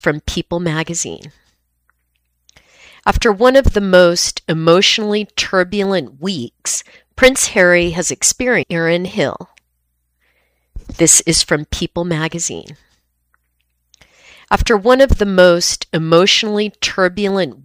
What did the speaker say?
from People magazine. After one of the most emotionally turbulent weeks Prince Harry has experienced, Erin Hill. This is from People magazine. After one of the most emotionally turbulent